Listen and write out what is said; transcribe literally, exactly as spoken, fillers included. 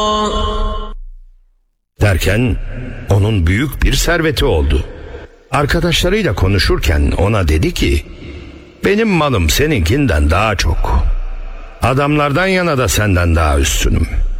Derken onun büyük bir serveti oldu. Arkadaşlarıyla konuşurken ona dedi ki, benim malım seninkinden daha çok. Adamlardan yana da senden daha üstünüm.